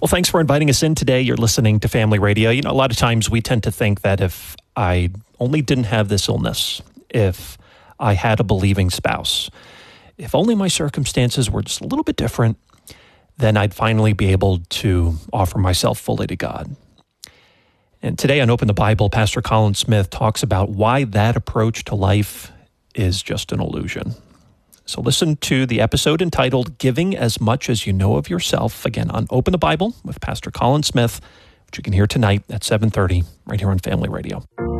Well, thanks for inviting us in today. You're listening to Family Radio. You know, a lot of times we tend to think that if I only didn't have this illness, if I had a believing spouse, if only my circumstances were just a little bit different, then I'd finally be able to offer myself fully to God. And today on Open the Bible, Pastor Colin Smith talks about why that approach to life is just an illusion. So listen to the episode entitled Giving as Much as You Know of Yourself, again on Open the Bible with Pastor Colin Smith, which you can hear tonight at 7:30 right here on Family Radio.